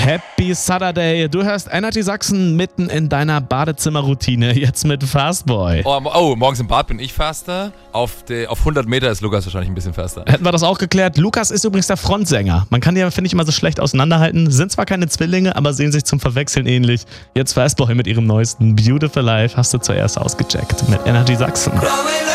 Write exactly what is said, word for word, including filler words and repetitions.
Happy Saturday. Du hörst Energy Sachsen mitten in deiner Badezimmerroutine. Jetzt mit Fastboy. Oh, oh, morgens im Bad bin ich faster. Auf, die, auf hundert Meter ist Lukas wahrscheinlich ein bisschen faster. Hätten wir das auch geklärt. Lukas ist übrigens der Frontsänger. Man kann die ja, finde ich, immer so schlecht auseinanderhalten. Sind zwar keine Zwillinge, aber sehen sich zum Verwechseln ähnlich. Jetzt Fastboy mit ihrem neuesten Beautiful Life hast du zuerst ausgecheckt mit Energy Sachsen.